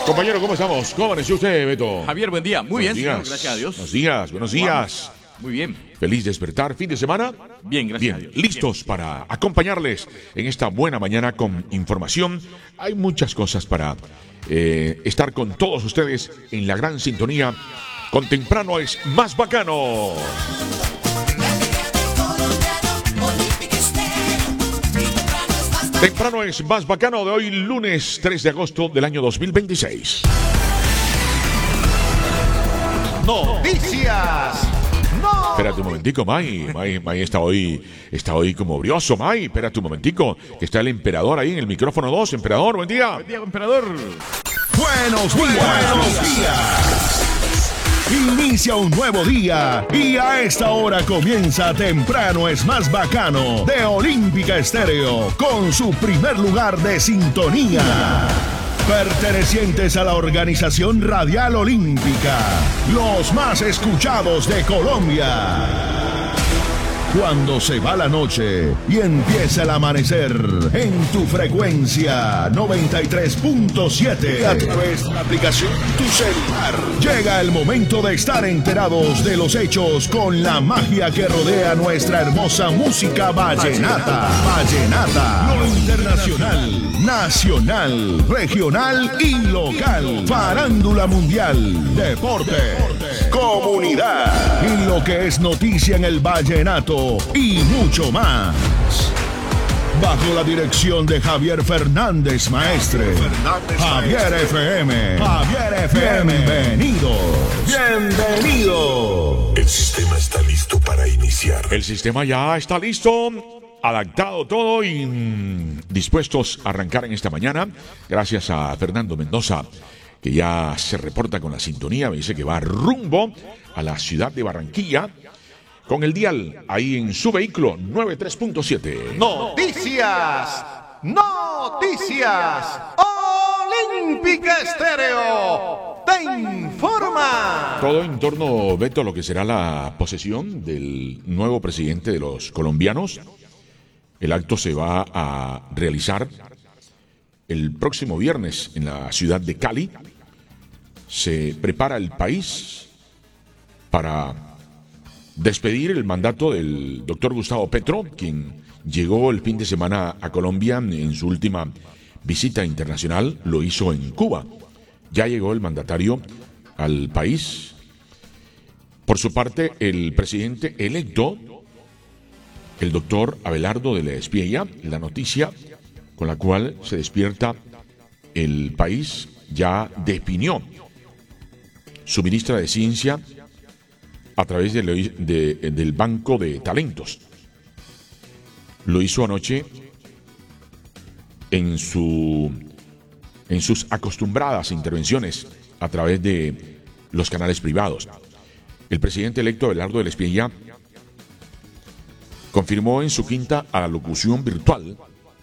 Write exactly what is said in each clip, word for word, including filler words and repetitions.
Compañero, ¿cómo estamos? ¿Cómo amaneció usted, Beto? Javier, buen día. Muy buenos bien, días. señor, gracias a Dios. Buenos días, buenos días. Muy bien. Feliz despertar, fin de semana. Bien, gracias Bien, a Dios. listos Bien. para acompañarles en esta buena mañana con información. Hay muchas cosas para eh, estar con todos ustedes en la gran sintonía. Con Temprano es más bacano. Temprano es más bacano de hoy, lunes tres de agosto del año dos mil veintiséis. Noticias. No. Espérate un momentico, May. May, May está hoy está hoy como brioso, May. Espérate un momentico, que está el emperador ahí en el micrófono dos. Emperador, buen día. Buen día, emperador. Buenos días. Buenos días. Inicia un nuevo día y a esta hora comienza Temprano es más bacano de Olímpica Estéreo con su primer lugar de sintonía. Pertenecientes a la organización Radial Olímpica, los más escuchados de Colombia. Cuando se va la noche y empieza el amanecer en tu frecuencia noventa y tres punto siete a través de la aplicación Tu Celular. Llega el momento de estar enterados de los hechos con la magia que rodea nuestra hermosa música vallenata. Vallenata. Lo internacional, nacional, regional y local. Farándula mundial, deporte, comunidad y lo que es noticia en el vallenato y mucho más. Bajo la dirección de Javier Fernández Maestre. Javier F M. Javier F M. Bienvenido. Bienvenido. El sistema está listo para iniciar. El sistema ya está listo, adaptado todo y mm, dispuestos a arrancar en esta mañana. Gracias a Fernando Mendoza, que ya se reporta con la sintonía. Me dice que va rumbo a la ciudad de Barranquilla con el dial ahí en su vehículo noventa y tres punto siete. Noticias. Noticias. Olímpica Estéreo te informa. Todo en torno, Beto, a lo que será la posesión del nuevo presidente de los colombianos. El acto se va a realizar el próximo viernes en la ciudad de Cali. Se prepara el país para despedir el mandato del doctor Gustavo Petro, quien llegó el fin de semana a Colombia en su última visita internacional. Lo hizo en Cuba. Ya llegó el mandatario al país. Por su parte, el presidente electo, el doctor Abelardo de la Espriella, la noticia con la cual se despierta el país, ya definió su ministra de Ciencia a través de, de, del Banco de Talentos. Lo hizo anoche en, su, en sus acostumbradas intervenciones a través de los canales privados. El presidente electo Abelardo de la Espriella confirmó en su quinta alocución virtual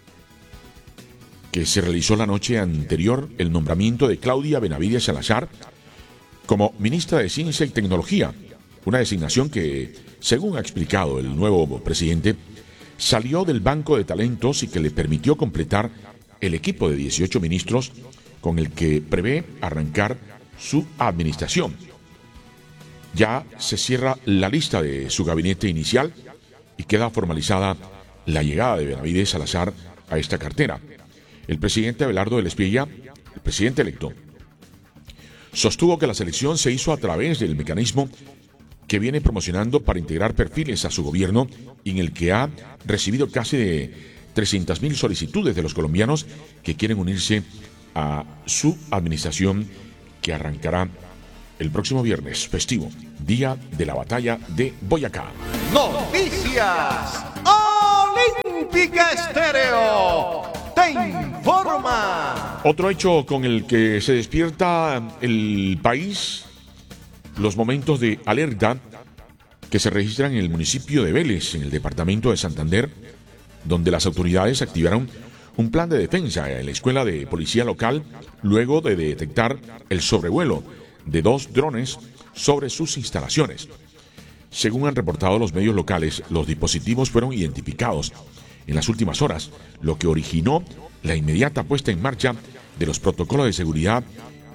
que se realizó la noche anterior el nombramiento de Claudia Benavides Salazar como ministra de Ciencia y Tecnología, una designación que, según ha explicado el nuevo presidente, salió del Banco de Talentos y que le permitió completar el equipo de dieciocho ministros con el que prevé arrancar su administración. Ya se cierra la lista de su gabinete inicial y queda formalizada la llegada de Benavides Salazar a esta cartera. El presidente Abelardo de la Espriella, el presidente electo, sostuvo que la selección se hizo a través del mecanismo que viene promocionando para integrar perfiles a su gobierno y en el que ha recibido casi de trescientas mil solicitudes de los colombianos que quieren unirse a su administración que arrancará el próximo viernes festivo, día de la batalla de Boyacá. Noticias. Olímpica Estéreo te informa. Otro hecho con el que se despierta el país, los momentos de alerta que se registran en el municipio de Vélez, en el departamento de Santander, donde las autoridades activaron un plan de defensa en la escuela de policía local luego de detectar el sobrevuelo de dos drones sobre sus instalaciones. Según han reportado los medios locales, los dispositivos fueron identificados en las últimas horas, lo que originó la inmediata puesta en marcha de los protocolos de seguridad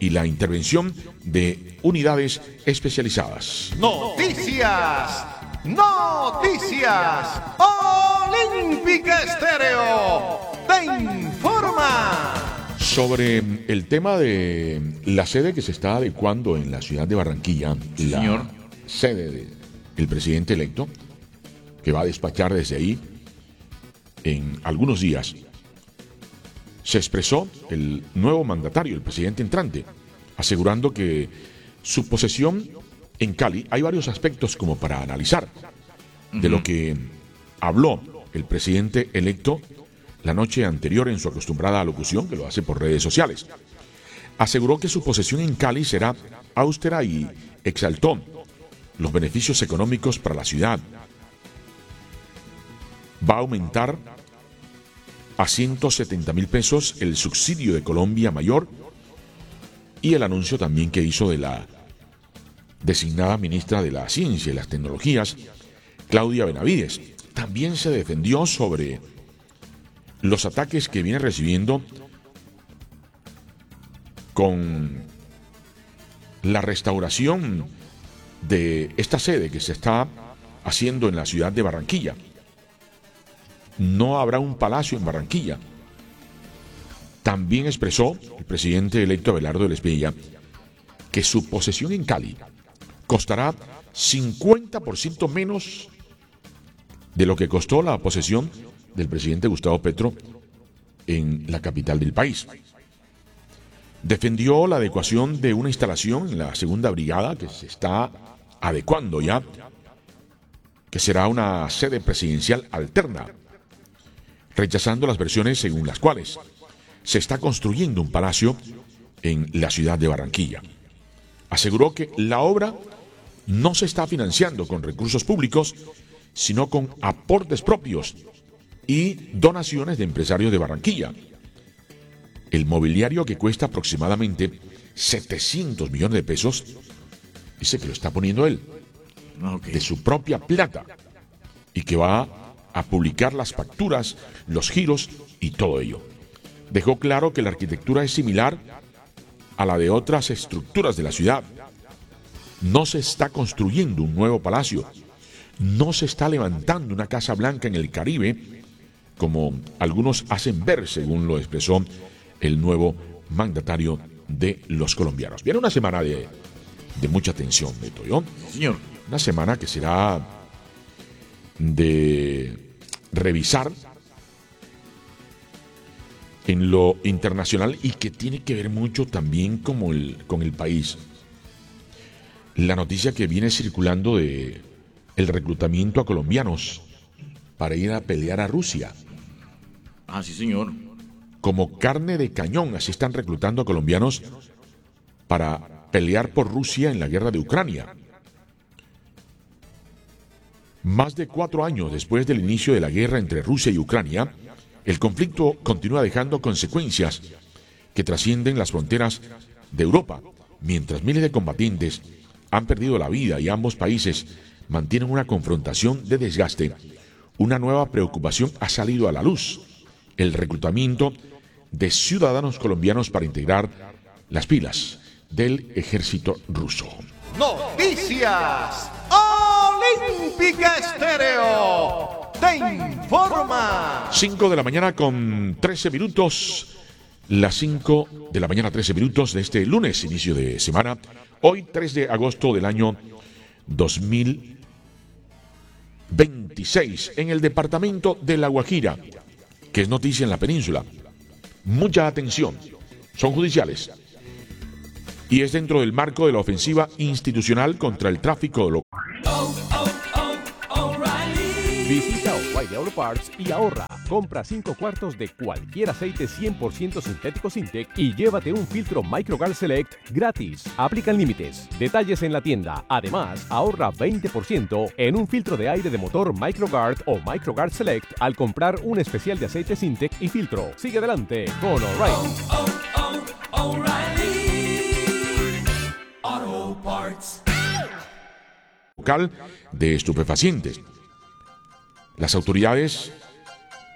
y la intervención de unidades especializadas. Noticias, noticias, Olímpica Estéreo te informa. Sobre el tema de la sede que se está adecuando en la ciudad de Barranquilla, Sí, la señor. sede del presidente electo, que va a despachar desde ahí en algunos días, se expresó el nuevo mandatario, el presidente entrante, asegurando que su posesión en Cali, hay varios aspectos como para analizar de lo que habló el presidente electo la noche anterior en su acostumbrada alocución, que lo hace por redes sociales. Aseguró que su posesión en Cali será austera y exaltó los beneficios económicos para la ciudad. Va a aumentar a ciento setenta mil pesos el subsidio de Colombia Mayor y el anuncio también que hizo de la designada ministra de la Ciencia y las Tecnologías, Claudia Benavides. También se defendió sobre los ataques que viene recibiendo con la restauración de esta sede que se está haciendo en la ciudad de Barranquilla. No habrá un palacio en Barranquilla. También expresó el presidente electo Abelardo del Espella que su posesión en Cali costará cincuenta por ciento menos de lo que costó la posesión del presidente Gustavo Petro en la capital del país. Defendió la adecuación de una instalación en la segunda brigada que se está adecuando ya, que será una sede presidencial alterna, rechazando las versiones según las cuales se está construyendo un palacio en la ciudad de Barranquilla. Aseguró que la obra no se está financiando con recursos públicos, sino con aportes propios y donaciones de empresarios de Barranquilla. El mobiliario, que cuesta aproximadamente setecientos millones de pesos, dice que lo está poniendo él, Okay. de su propia plata, y que va a publicar las facturas, los giros y todo ello. Dejó claro que la arquitectura es similar a la de otras estructuras de la ciudad. No se está construyendo un nuevo palacio, no se está levantando una Casa Blanca en el Caribe, como algunos hacen ver, según lo expresó el nuevo mandatario de los colombianos. Viene una semana de, de mucha tensión, Beto, ¿yo? Señor. Una semana que será de revisar en lo internacional y que tiene que ver mucho también como el, con el país. La noticia que viene circulando de el reclutamiento a colombianos para ir a pelear a Rusia. Ah, sí, señor. Como carne de cañón, así están reclutando a colombianos para pelear por Rusia en la guerra de Ucrania. Más de cuatro años después del inicio de la guerra entre Rusia y Ucrania, el conflicto continúa dejando consecuencias que trascienden las fronteras de Europa, mientras miles de combatientes han perdido la vida y ambos países mantienen una confrontación de desgaste. Una nueva preocupación ha salido a la luz: el reclutamiento de ciudadanos colombianos para integrar las filas del ejército ruso. Noticias, Olímpica Estéreo te informa. cinco de la mañana con trece minutos. Las cinco de la mañana, trece minutos de este lunes, inicio de semana. Hoy, tres de agosto del año dos mil veintiséis. En el departamento de La Guajira, que es noticia en la península. Mucha atención. Son judiciales. Y es dentro del marco de la ofensiva institucional contra el tráfico de lo... Visita O'Reilly Auto Parts y ahorra. Compra cinco cuartos de cualquier aceite cien por ciento sintético Sintec y llévate un filtro MicroGuard Select gratis. Aplican límites. Detalles en la tienda. Además, ahorra veinte por ciento en un filtro de aire de motor MicroGuard o MicroGuard Select al comprar un especial de aceite Sintec y filtro. Sigue adelante con O'Reilly. Oh, oh, oh, O'Reilly Auto Parts. local de estupefacientes. Las autoridades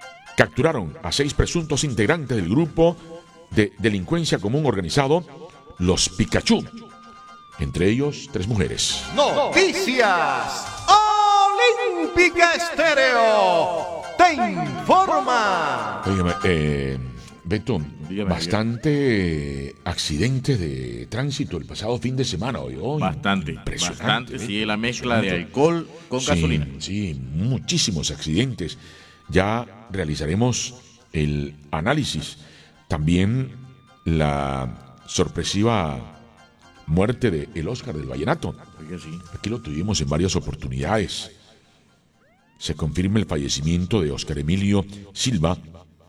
capturaron a seis presuntos integrantes del grupo de delincuencia común organizado los Pikachu. Entre ellos, tres mujeres. Noticias Olímpica Estéreo te informa. Óigame, eh, Beto, Dígame, bastante accidentes de tránsito el pasado fin de semana hoy. hoy. Bastante, Impresionante, bastante. Beto, Sí, la mezcla de impresionante. alcohol con Sí, gasolina. Sí, muchísimos accidentes. Ya realizaremos el análisis. También la sorpresiva muerte de el Oscar del Vallenato. Oiga, sí. Aquí lo tuvimos en varias oportunidades. Se confirma el fallecimiento de Oscar Emilio Silva,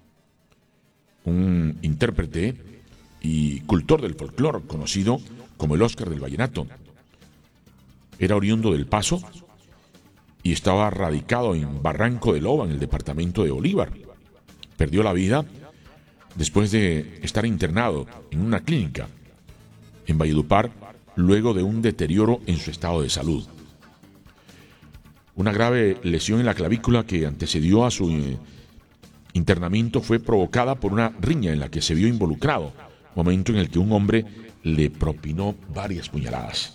un intérprete y cultor del folclore conocido como el Oscar del Vallenato. Era oriundo del Paso y estaba radicado en Barranco de Loba, en el departamento de Bolívar. Perdió la vida después de estar internado en una clínica en Valledupar luego de un deterioro en su estado de salud. Una grave lesión en la clavícula que antecedió a su eh, internamiento fue provocada por una riña en la que se vio involucrado, momento en el que un hombre le propinó varias puñaladas.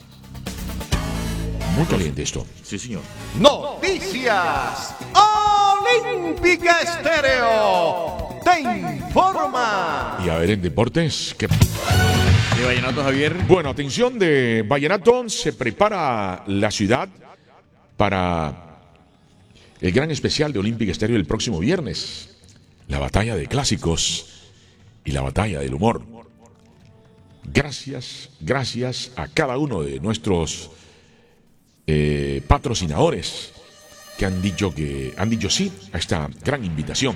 Muy caliente esto. Sí, señor. Noticias Olímpica Estéreo te informa. Y a ver, en deportes, ¿qué? De Vallenato, Javier. Bueno, atención de Vallenato, se prepara la ciudad para el gran especial de Olímpica Estéreo el próximo viernes. La batalla de clásicos y la batalla del humor. Gracias, gracias a cada uno de nuestros eh, patrocinadores que han dicho que han dicho sí a esta gran invitación.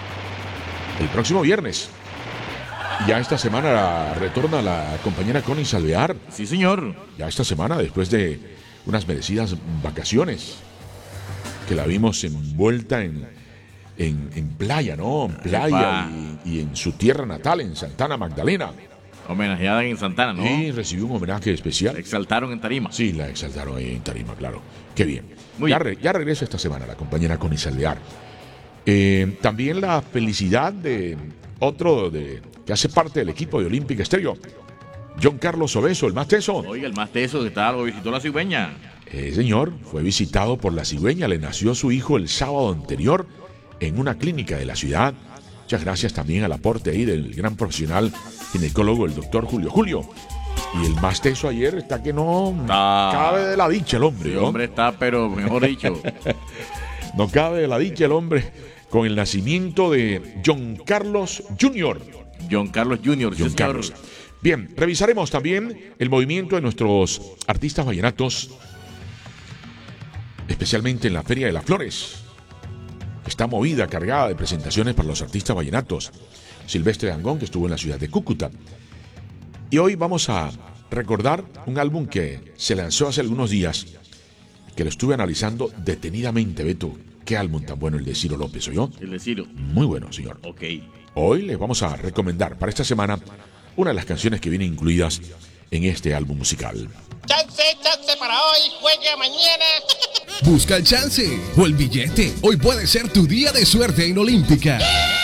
El próximo viernes. Ya esta semana retorna la compañera Connie Salvear. Sí, señor. Ya esta semana, después de unas merecidas vacaciones, que la vimos envuelta en, en, en playa, ¿no? En playa y, y en su tierra natal, en Santana Magdalena. Homenajeada en Santana, ¿no? Y recibió un homenaje especial. Exaltaron en tarima. Sí, la exaltaron ahí en tarima, claro. Qué bien. Muy ya, bien. Re, ya regresa esta semana la compañera Connie Salvear. Eh, también la felicidad de otro de que hace parte del equipo de Olímpica Estéreo, John Carlos Obeso, el más teso. Oiga, el más teso que está, lo visitó la cigüeña. Eh, señor, fue visitado por la cigüeña, le nació su hijo el sábado anterior en una clínica de la ciudad. Muchas gracias también al aporte ahí del gran profesional ginecólogo, el doctor Julio Julio. Y el más teso ayer está que no Ah. cabe de la dicha el hombre. El ¿no? hombre está, pero mejor dicho. No cabe de la dicha el hombre con el nacimiento de John Carlos junior John Carlos junior Sí, John señor. Carlos. Bien, revisaremos también el movimiento de nuestros artistas vallenatos, especialmente en la Feria de las Flores. Está movida, cargada de presentaciones para los artistas vallenatos. Silvestre Dangond, que estuvo en la ciudad de Cúcuta. Y hoy vamos a recordar un álbum que se lanzó hace algunos días, que lo estuve analizando detenidamente, Beto. Qué álbum tan bueno el de Ciro López, ¿oyó? El de Ciro. Muy bueno, señor. Ok. Hoy les vamos a recomendar para esta semana una de las canciones que vienen incluidas en este álbum musical. Chance, chance para hoy, juegue mañana. Busca el chance o el billete. Hoy puede ser tu día de suerte en Olímpica.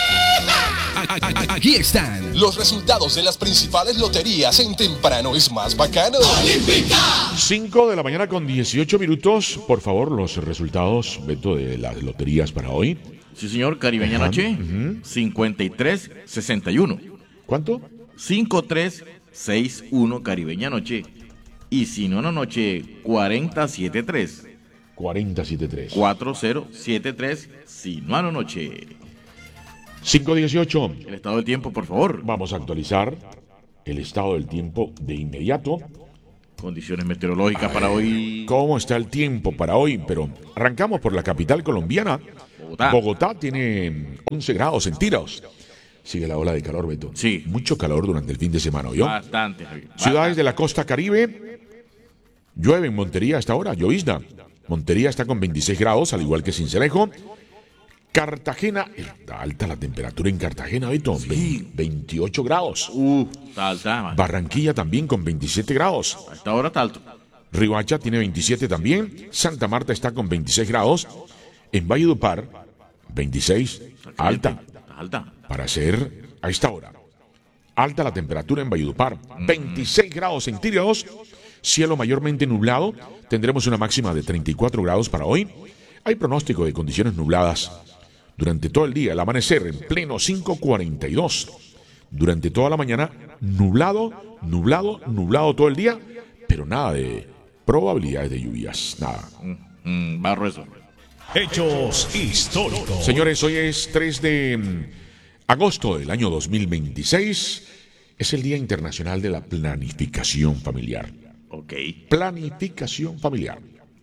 A- a- a- Aquí están los resultados de las principales loterías en Temprano es más bacano. cinco de la mañana con dieciocho minutos. Por favor, los resultados, Beto, de las loterías para hoy. Sí, señor. Caribeña Ajá, Noche. ujú. cincuenta y tres sesenta y uno. ¿Cuánto? cincuenta y tres sesenta y uno Caribeña Noche. Y si no, no noche, cuarenta setenta y tres. cuarenta setenta y tres. cuarenta setenta y tres. Si no, no noche. cinco dieciocho. El estado del tiempo, por favor. Vamos a actualizar el estado del tiempo de inmediato. Condiciones meteorológicas para hoy. ¿Cómo está el tiempo para hoy? Pero arrancamos por la capital colombiana. Bogotá. Bogotá tiene once grados centígrados. Sigue la ola de calor, Beto. Sí. Mucho calor durante el fin de semana, ¿oyó? Bastante, Javier. Ciudades de la costa caribe. Llueve en Montería hasta ahora, llovizna. Montería está con veintiséis grados, al igual que Sincelejo. Cartagena, está alta la temperatura en Cartagena, Beto. Sí. veintiocho grados. Uh, está alta, man. Barranquilla también con veintisiete grados. A esta hora está alto. Riohacha tiene veintisiete también. Santa Marta está con veintiséis grados. En Valledupar, veintiséis. Alta. Está alta. Para ser a esta hora. Alta la temperatura en Valledupar, veintiséis grados centígrados, cielo mayormente nublado, tendremos una máxima de treinta y cuatro grados para hoy. Hay pronóstico de condiciones nubladas durante todo el día, el amanecer en pleno cinco cuarenta y dos. Durante toda la mañana, nublado, nublado, nublado todo el día, pero nada de probabilidades de lluvias, nada. Mm, barro eso. Hechos históricos. Señores, hoy es tres de agosto del año dos mil veintiséis. Es el Día Internacional de la Planificación Familiar. Ok. Planificación familiar.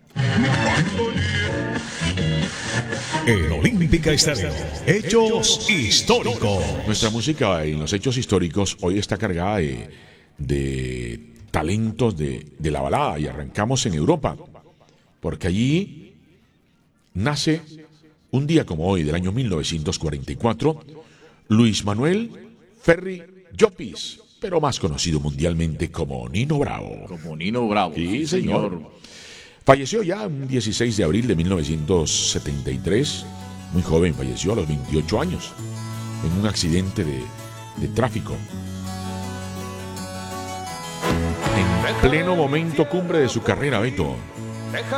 El Olímpica Estéreo. Hechos históricos. Nuestra música en los hechos históricos hoy está cargada de, de talentos de, de la balada y arrancamos en Europa, porque allí nace un día como hoy del año mil novecientos cuarenta y cuatro Luis Manuel Ferri Llopis, pero más conocido mundialmente como Nino Bravo. Como Nino Bravo. Sí, señor. Falleció ya un dieciséis de abril de mil novecientos setenta y tres, muy joven, falleció a los veintiocho años en un accidente de, de tráfico. En pleno momento cumbre de su carrera, Beto.